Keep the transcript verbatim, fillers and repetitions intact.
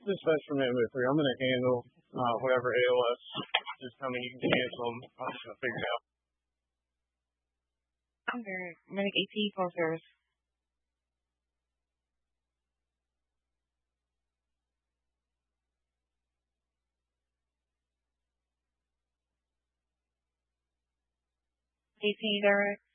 dispatch from Ambulance three. I'm going to handle uh, whatever A L S is coming. You can cancel them. I'm just going to figure it out. I'm very medic A T full service. A T direct.